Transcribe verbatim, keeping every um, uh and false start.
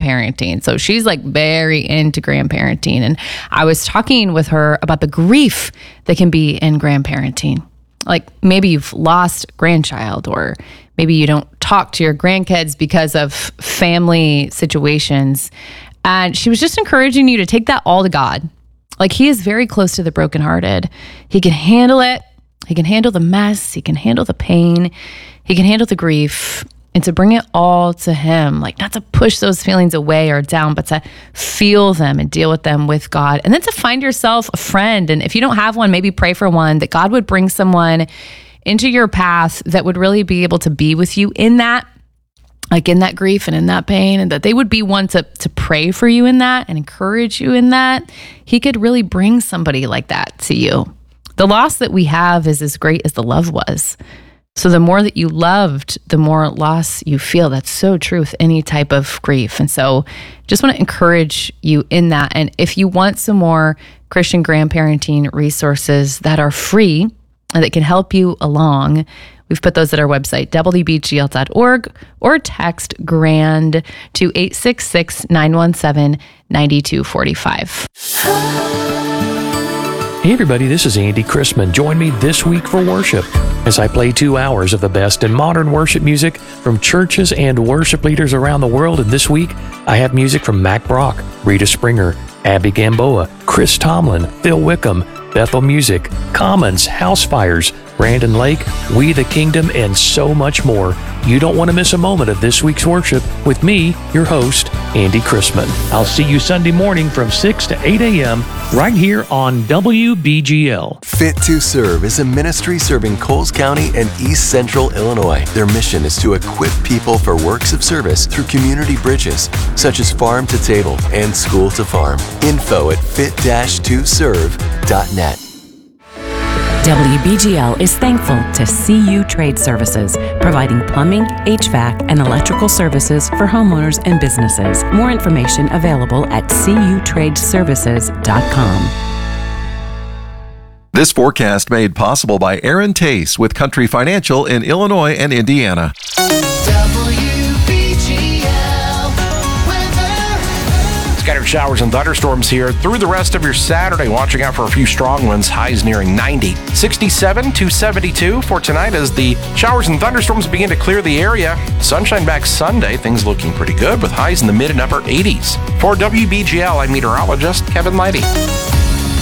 grandparenting. So she's like very into grandparenting. And I was talking with her about the grief that can be in grandparenting. Like maybe you've lost a grandchild, or maybe you don't talk to your grandkids because of family situations. And she was just encouraging you to take that all to God. Like he is very close to the brokenhearted. He can handle it. He can handle the mess. He can handle the pain. He can handle the grief. And to bring it all to him, like not to push those feelings away or down, but to feel them and deal with them with God. And then to find yourself a friend. And if you don't have one, maybe pray for one, that God would bring someone into your path that would really be able to be with you in that, like in that grief and in that pain, and that they would be one to, to pray for you in that and encourage you in that. He could really bring somebody like that to you. The loss that we have is as great as the love was. So the more that you loved, the more loss you feel. That's so true with any type of grief. And so just want to encourage you in that. And if you want some more Christian grandparenting resources that are free and that can help you along, we've put those at our website, w b g l dot org, or text GRAND to eight six six, nine one seven, nine two four five. Hey everybody, this is Andy Chrisman. Join me this week for worship as I play two hours of the best in modern worship music from churches and worship leaders around the world. And this week, I have music from Mac Brock, Rita Springer, Abby Gamboa, Chris Tomlin, Phil Wickham, Bethel Music, Commons, Housefires, Brandon Lake, We the Kingdom, and so much more. You don't want to miss a moment of this week's worship with me, your host, Andy Chrisman. I'll see you Sunday morning from six to eight a.m. right here on W B G L. Fit to Serve is a ministry serving Coles County and East Central Illinois. Their mission is to equip people for works of service through community bridges, such as farm to table and school to farm. Info at fit dash to serve dot net. W B G L is thankful to C U Trade Services, providing plumbing, H V A C, and electrical services for homeowners and businesses. More information available at c u trade services dot com. This forecast made possible by Aaron Tace with Country Financial in Illinois and Indiana. Scattered showers and thunderstorms here through the rest of your Saturday. Watching out for a few strong winds, highs nearing ninety. sixty-seven to seventy-two for tonight as the showers and thunderstorms begin to clear the area. Sunshine back Sunday, things looking pretty good with highs in the mid and upper eighties. For W B G L, I'm meteorologist Kevin Leidy.